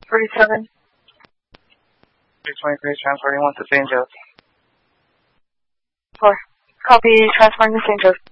47. 623 transporting 1 to St. Joe's. 4. Copy, transporting to St. Joe's.